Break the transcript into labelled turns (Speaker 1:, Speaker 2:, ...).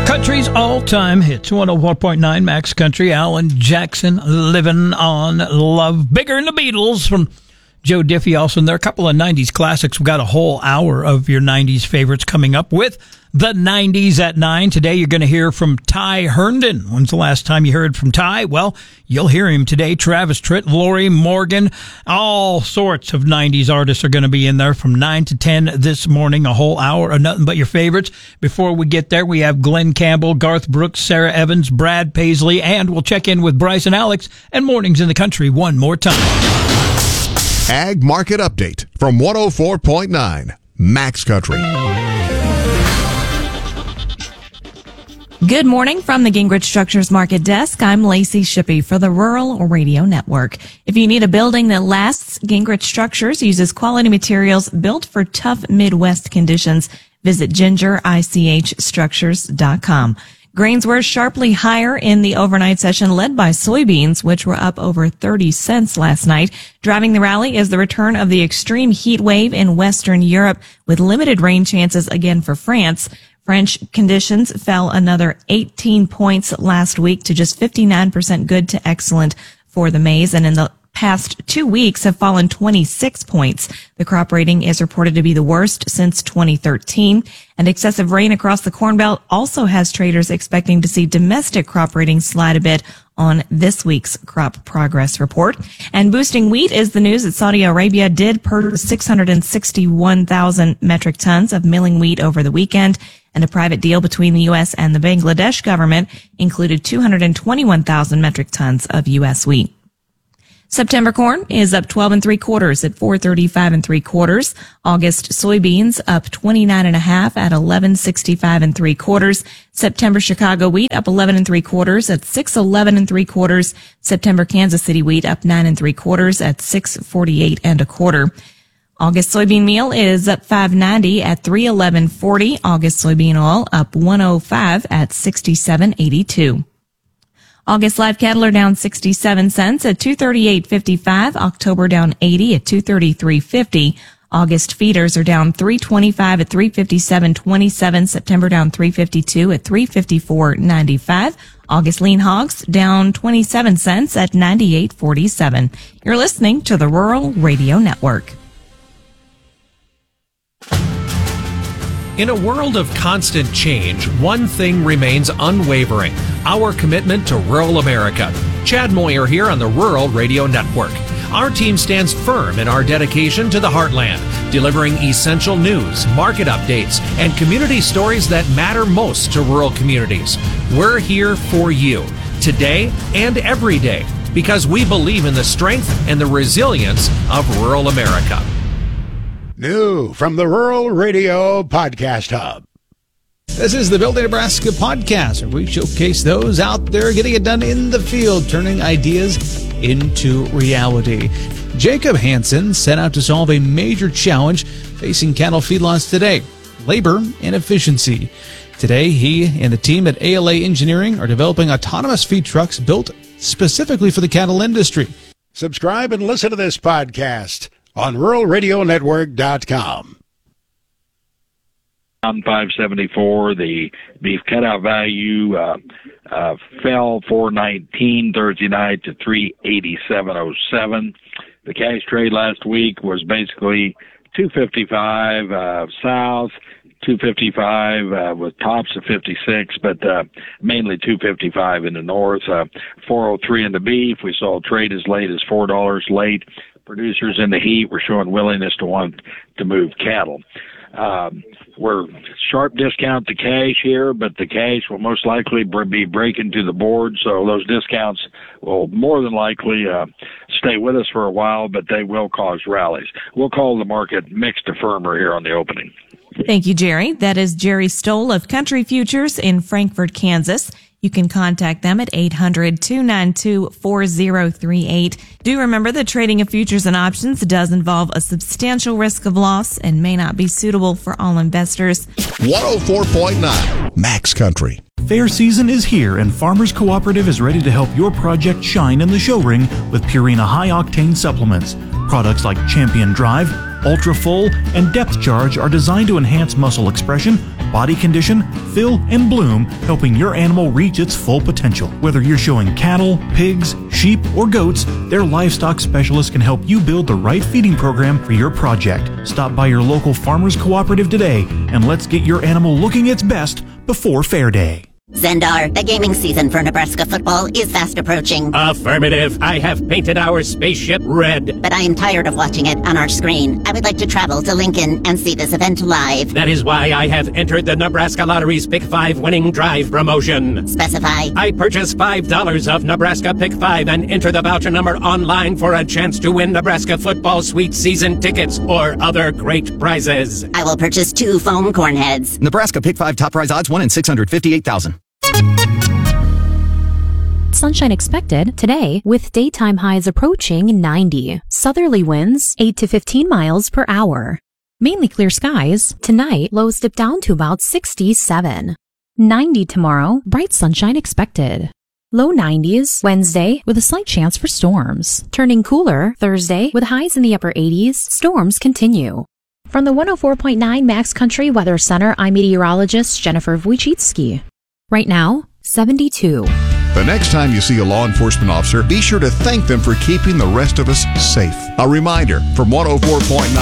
Speaker 1: Country's all-time hits, 104.9 Max Country. Alan Jackson, Living on Love. Bigger than the Beatles from Joe Diffie. Also, and there are a couple of 90s classics. We've got a whole hour of your 90s favorites coming up with the 90s at 9. Today, you're going to hear from Ty Herndon. When's the last time you heard from Ty? Well, you'll hear him today. Travis Tritt, Lori Morgan, all sorts of 90s artists are going to be in there from 9 to 10 this morning. A whole hour of nothing but your favorites. Before we get there, we have Glenn Campbell, Garth Brooks, Sarah Evans, Brad Paisley, and we'll check in with Bryce and Alex and Mornings in the Country one more time.
Speaker 2: Ag Market Update from 104.9 Max Country.
Speaker 3: Good morning from the Gingrich Structures Market Desk. I'm Lacey Shippey for the Rural Radio Network. If you need a building that lasts, Gingrich Structures uses quality materials built for tough Midwest conditions. Visit gingerichstructures.com. Grains were sharply higher in the overnight session, led by soybeans, which were up over 30 cents last night. Driving the rally is the return of the extreme heat wave in Western Europe, with limited rain chances again for France. French conditions fell another 18 points last week to just 59% good to excellent for the maize, and in the past 2 weeks have fallen 26 points. The crop rating is reported to be the worst since 2013, and excessive rain across the Corn Belt also has traders expecting to see domestic crop ratings slide a bit on this week's crop progress report. And boosting wheat is the news that Saudi Arabia did purchase 661,000 metric tons of milling wheat over the weekend, and a private deal between the U.S. and the Bangladesh government included 221,000 metric tons of U.S. wheat. September corn is up 12 3/4 at 435 3/4. August soybeans up 29.5 at 1165 3/4. September Chicago wheat up 11 3/4 at 611 3/4. September Kansas City wheat up 9 3/4 at 648 1/4. August soybean meal is up $5.90 at $311.40. August soybean oil up $105 at $67.82. August live cattle are down 67 cents at $238.55. October down 80 at $233.50. August feeders are down $3.25 at $357.27. September down $3.52 at $354.95. August lean hogs down 27 cents at $98.47. You're listening to the Rural Radio Network.
Speaker 4: In a world of constant change, one thing remains unwavering: our commitment to rural America. Chad Moyer here on the Rural Radio Network. Our team stands firm in our dedication to the heartland, delivering essential news, market updates, and community stories that matter most to rural communities. We're here for you, today and every day, because we believe in the strength and the resilience of rural America.
Speaker 5: New from the Rural Radio Podcast Hub.
Speaker 6: This is the Building Nebraska podcast, where we showcase those out there getting it done in the field, turning ideas into reality. Jacob Hansen set out to solve a major challenge facing cattle feedlots today: labor and efficiency. Today, he and the team at ALA Engineering are developing autonomous feed trucks built specifically for the cattle industry.
Speaker 5: Subscribe and listen to this podcast on ruralradionetwork.com.
Speaker 7: On 574, the beef cutout value fell $4.19 Thursday night to $387.07. The cash trade last week was basically $255 south, $255 with tops of 56, but mainly $255 in the north. $403 in the beef. We saw trade as late as $4 late. Producers in the heat were showing willingness to want to move cattle. We're sharp discount to cash here, but the cash will most likely be breaking to the board, so those discounts will more than likely stay with us for a while, but they will cause rallies. We'll call the market mixed to firmer here on the opening.
Speaker 3: Thank you, Jerry. That is Jerry Stoll of Country Futures in Frankfort, Kansas. You can contact them at 800-292-4038. Do remember that trading of futures and options does involve a substantial risk of loss and may not be suitable for all investors.
Speaker 2: 104.9 Max Country.
Speaker 8: Fair season is here, and Farmers Cooperative is ready to help your project shine in the show ring with Purina high-octane supplements. Products like Champion Drive, Ultra Full, and Depth Charge are designed to enhance muscle expression, body condition, fill, and bloom, helping your animal reach its full potential. Whether you're showing cattle, pigs, sheep, or goats, their livestock specialists can help you build the right feeding program for your project. Stop by your local Farmers Cooperative today and let's get your animal looking its best before Fair Day.
Speaker 9: Zendar, the gaming season for Nebraska football is fast approaching.
Speaker 10: Affirmative. I have painted our spaceship red.
Speaker 9: But I am tired of watching it on our screen. I would like to travel to Lincoln and see this event live.
Speaker 10: That is why I have entered the Nebraska Lottery's Pick 5 winning drive promotion.
Speaker 9: Specify.
Speaker 10: I purchase $5 of Nebraska Pick 5 and enter the voucher number online for a chance to win Nebraska football sweet season tickets or other great prizes.
Speaker 9: I will purchase 2 foam corn heads.
Speaker 11: Nebraska Pick 5 top prize odds 1 in 658,000.
Speaker 12: Sunshine expected today with daytime highs approaching 90. Southerly winds 8 to 15 miles per hour. Mainly clear skies. Tonight, lows dip down to about 67. 90 tomorrow, bright sunshine expected. Low 90s Wednesday with a slight chance for storms. Turning cooler Thursday with highs in the upper 80s. Storms continue. From the 104.9 Max Country Weather Center, I'm meteorologist Jennifer Wojcicki. Right now, 72.
Speaker 2: The next time you see a law enforcement officer, be sure to thank them for keeping the rest of us safe. A reminder from 104.9